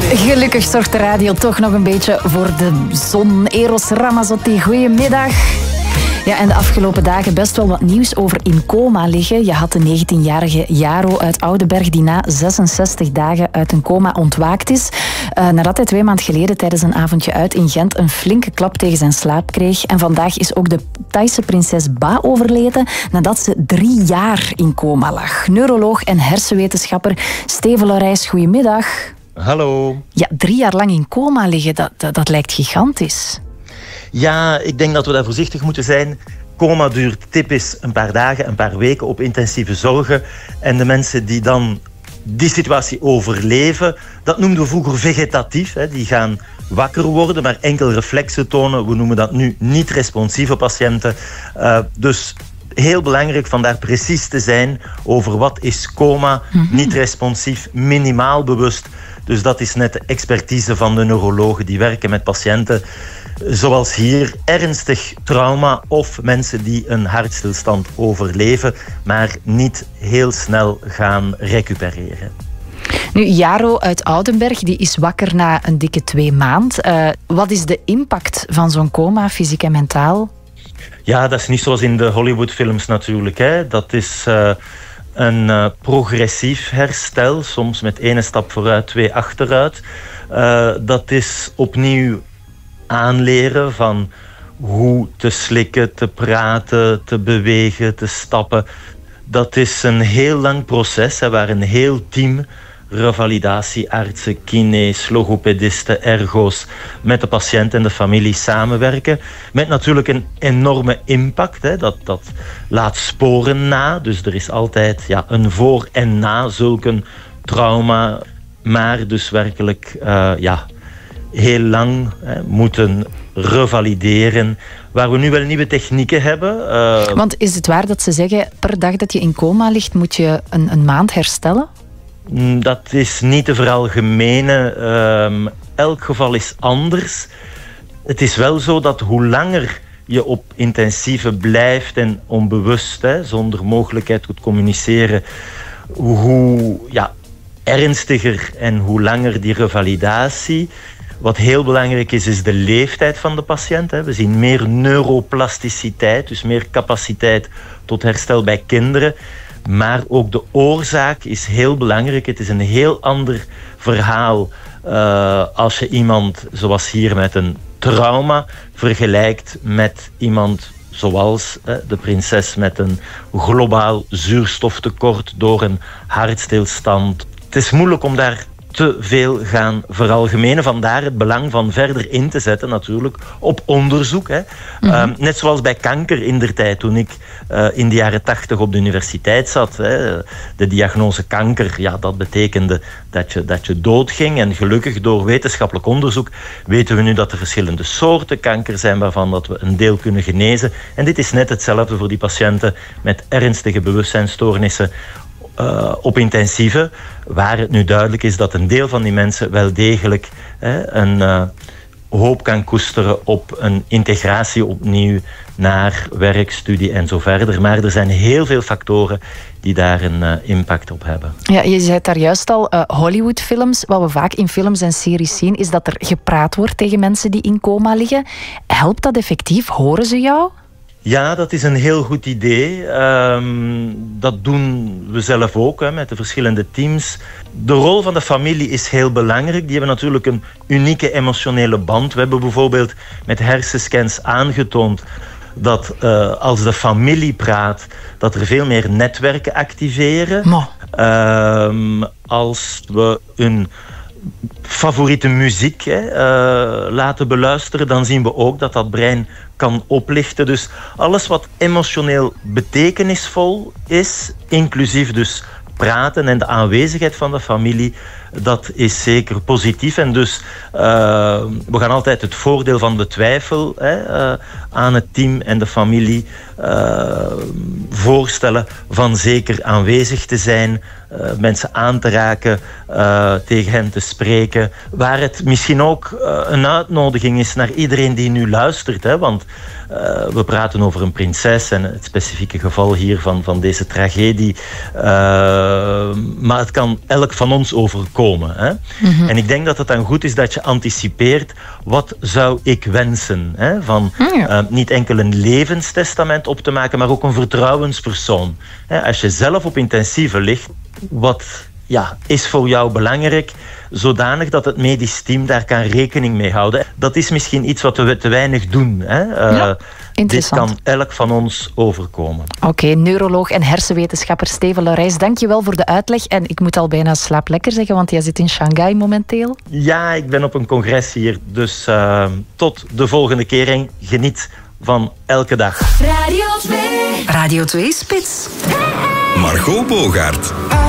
Gelukkig zorgt de radio toch nog een beetje voor de zon. Eros Ramazzotti, goedemiddag. Ja, en de afgelopen dagen best wel wat nieuws over in coma liggen. Je had de 19-jarige Jaro uit Oudenberg die na 66 dagen uit een coma ontwaakt is. Nadat hij 2 maanden geleden tijdens een avondje uit in Gent een flinke klap tegen zijn slaap kreeg. En vandaag is ook de Thaise prinses Ba overleden nadat ze 3 jaar in coma lag. Neuroloog en hersenwetenschapper Steven Laurijs, goedemiddag. Hallo. Ja, 3 jaar lang in coma liggen, dat lijkt gigantisch. Ja, ik denk dat we daar voorzichtig moeten zijn. Coma duurt typisch een paar dagen, een paar weken op intensieve zorgen. En de mensen die dan die situatie overleven, dat noemden we vroeger vegetatief. Die gaan wakker worden, maar enkel reflexen tonen. We noemen dat nu niet-responsieve patiënten. Dus heel belangrijk vandaar precies te zijn over wat is coma, niet-responsief, minimaal bewust. Dus dat is net de expertise van de neurologen die werken met patiënten zoals hier, ernstig trauma of mensen die een hartstilstand overleven, maar niet heel snel gaan recupereren. Nu, Jaro uit Oudenberg die is wakker na een dikke 2 maanden. Wat is de impact van zo'n coma, fysiek en mentaal? Ja, dat is niet zoals in de Hollywoodfilms natuurlijk. Hè. Dat is een progressief herstel, soms met 1 stap vooruit, 2 achteruit. Dat is opnieuw aanleren van hoe te slikken, te praten, te bewegen, te stappen. Dat is een heel lang proces waar een heel team, revalidatieartsen, kines, logopedisten, ergo's, met de patiënt en de familie samenwerken. Met natuurlijk een enorme impact. Hè. Dat laat sporen na. Dus er is altijd een voor en na zulke trauma. Maar dus werkelijk heel lang moeten revalideren. Waar we nu wel nieuwe technieken hebben. Want is het waar dat ze zeggen, per dag dat je in coma ligt, moet je een maand herstellen? Dat is niet te veralgemenen. Elk geval is anders. Het is wel zo dat hoe langer je op intensieve blijft en onbewust, zonder mogelijkheid tot communiceren, hoe ernstiger en hoe langer die revalidatie. Wat heel belangrijk is de leeftijd van de patiënt. We zien meer neuroplasticiteit, dus meer capaciteit tot herstel bij kinderen. Maar ook de oorzaak is heel belangrijk. Het is een heel ander verhaal als je iemand zoals hier met een trauma vergelijkt met iemand zoals de prinses met een globaal zuurstoftekort door een hartstilstand. Het is moeilijk om daar te veel gaan veralgemenen. Vandaar het belang van verder in te zetten natuurlijk op onderzoek. Net zoals bij kanker indertijd, toen ik in de jaren 80 op de universiteit zat. De diagnose kanker, dat betekende dat je doodging. En gelukkig door wetenschappelijk onderzoek weten we nu dat er verschillende soorten kanker zijn waarvan dat we een deel kunnen genezen. En dit is net hetzelfde voor die patiënten met ernstige bewustzijnsstoornissen op intensieve, waar het nu duidelijk is dat een deel van die mensen wel degelijk een hoop kan koesteren op een integratie opnieuw naar werk, studie en zo verder. Maar er zijn heel veel factoren die daar een impact op hebben. Ja, je zei het daar juist al, Hollywoodfilms. Wat we vaak in films en series zien, is dat er gepraat wordt tegen mensen die in coma liggen. Helpt dat effectief? Horen ze jou? Ja, dat is een heel goed idee. Dat doen we zelf ook met de verschillende teams. De rol van de familie is heel belangrijk. Die hebben natuurlijk een unieke emotionele band. We hebben bijvoorbeeld met hersenscans aangetoond dat als de familie praat, dat er veel meer netwerken activeren. Als we een favoriete muziek laten beluisteren, dan zien we ook dat dat brein kan oplichten. Dus alles wat emotioneel betekenisvol is, inclusief dus praten en de aanwezigheid van de familie, dat is zeker positief. En dus we gaan altijd het voordeel van de twijfel aan het team en de familie voorstellen van zeker aanwezig te zijn, mensen aan te raken, tegen hen te spreken. Waar het misschien ook een uitnodiging is naar iedereen die nu luistert. Hè, want we praten over een prinses en het specifieke geval hier van deze tragedie. Maar het kan elk van ons overkomen. Hè? Mm-hmm. En ik denk dat het dan goed is dat je anticipeert. Wat zou ik wensen? Hè? Van niet enkel een levenstestament op te maken, maar ook een vertrouwenspersoon. Hè? Als je zelf op intensieve ligt, wat is voor jou belangrijk, zodanig dat het medisch team daar kan rekening mee houden. Dat is misschien iets wat we te weinig doen. Hè? Dit kan elk van ons overkomen. Oké, neuroloog en hersenwetenschapper Steven Laurijs, dank je wel voor de uitleg. En ik moet al bijna slaap lekker zeggen, want jij zit in Shanghai momenteel. Ja, ik ben op een congres hier. Dus tot de volgende keer en geniet van elke dag. Radio 2 Spits. Margot Bogaert.